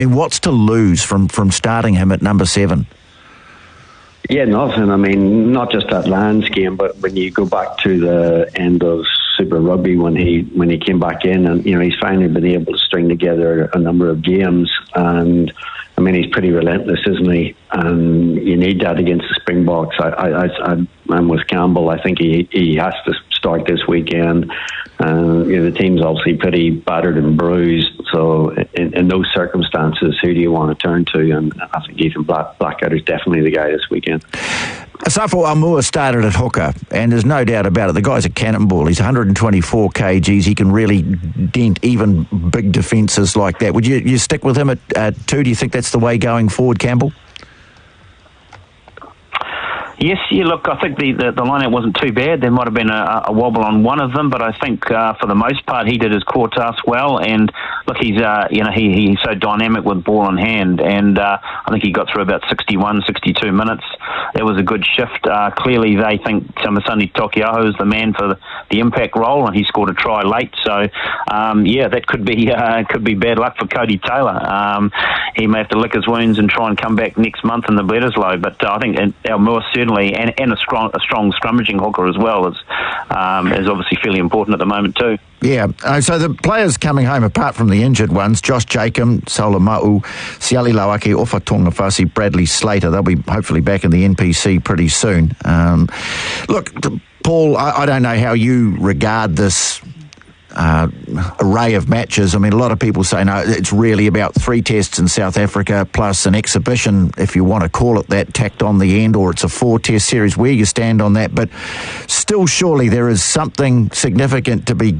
And what's to lose from starting him at number 7? Yeah, nothing. I mean, not just that Lions game, but when you go back to the end of Super Rugby when he came back in, and he's finally been able to string together a number of games, and I mean he's pretty relentless, isn't he? And you need that against the Springboks. I'm with Campbell. I think he has to start this weekend. The team's obviously pretty battered and bruised, so in those circumstances, who do you want to turn to? And I think Ethan Blackadder is definitely the guy this weekend. Asafo Aumua started at hooker, and there's no doubt about it. The guy's a cannonball. He's 124 kgs. He can really dent even big defences like that. Would you stick with him at 2? Do you think that's the way going forward, Campbell? Yes, look, I think the lineup wasn't too bad. There might have been a wobble on one of them, but I think for the most part he did his core task well. And look, he's so dynamic with ball in hand, and I think he got through about 61, 62 minutes. It was a good shift. Clearly, they think Samisoni Taukei'aho is the man for the impact role, and he scored a try late. So, that could be bad luck for Cody Taylor. He may have to lick his wounds and try and come back next month in the Bledisloe. But I think Aumua certainly, and a strong scrummaging hooker as well, is obviously fairly important at the moment too. Yeah, so the players coming home, apart from the injured ones, Josh Jacob, Saula Ma'u, Siali Lauaki, Ofa Tongafasi, Bradley Slater, they'll be hopefully back in the NPC pretty soon. Look, Paul, I don't know how you regard this array of matches. I mean, a lot of people say, no, it's really about 3 tests in South Africa plus an exhibition, if you want to call it that, tacked on the end, or it's a 4-test series. Where you stand on that? But still, surely there is something significant to be